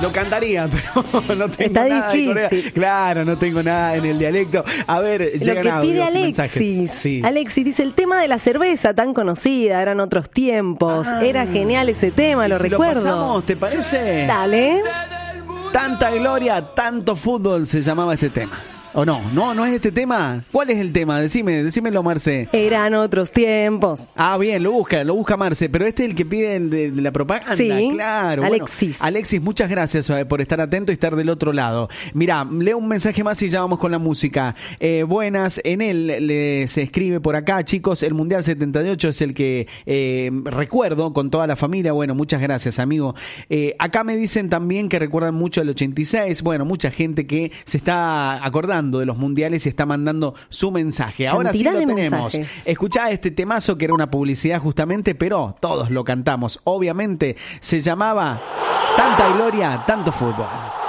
Lo cantaría, pero no tengo Está nada de Corea. difícil. Claro, no tengo nada en el dialecto. A ver, Lo llegan que audios pide y mensajes. Alexis. Sí. Alexis dice, el tema de la cerveza tan conocida, eran otros tiempos. Era genial ese tema, ¿Y lo si recuerdo. Lo pasamos, ¿te parece? Dale. Tanta gloria, tanto fútbol se llamaba este tema. ¿O no? ¿No es este tema? ¿Cuál es el tema? Decímelo, Marce. Eran otros tiempos. Ah, bien, lo busca Marce, pero este es el que pide de la propaganda. Sí, Claro. Alexis. Bueno, Alexis, muchas gracias por estar atento y estar del otro lado. Mirá, leo un mensaje más y ya vamos con la música. Buenas, en él se escribe por acá, chicos, el Mundial 78 es el que recuerdo con toda la familia. Bueno, muchas gracias, amigo. Acá me dicen también que recuerdan mucho el 86. Bueno, mucha gente que se está acordando de los mundiales y está mandando su mensaje. Ahora Cantidad sí lo de tenemos. mensajes. Escuchá este temazo que era una publicidad justamente, pero todos lo cantamos. Obviamente se llamaba Tanta Gloria, Tanto Fútbol.